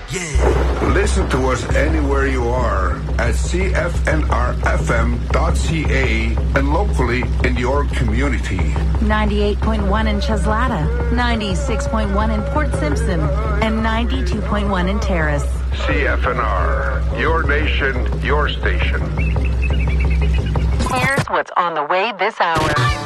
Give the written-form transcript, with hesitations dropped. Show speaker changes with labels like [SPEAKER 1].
[SPEAKER 1] Yeah.
[SPEAKER 2] Listen to us anywhere you are at cfnrfm.ca and locally in your community.
[SPEAKER 3] 98.1 in Cheslata, 96.1 in Port Simpson, and 92.1 in Terrace.
[SPEAKER 2] CFNR, your nation, your station.
[SPEAKER 3] Here's what's on the way this hour.